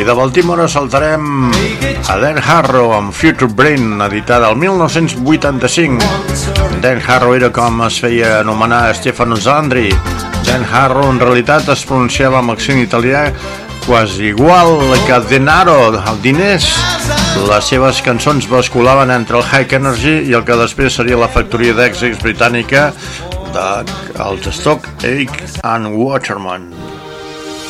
de Baltimore saltarem a Dan Harrow amb Future Brain, editada el 1985. Dan Harrow era com es feia anomenar Stefano Zandri. Dan Harrow en realitat es pronunciava amb accent italià quasi igual que Denaro, el diners. Les seves cançons basculaven entre el High Energy i el que després seria la factoria d'èxits britànica dels Stock, Aitken and Waterman.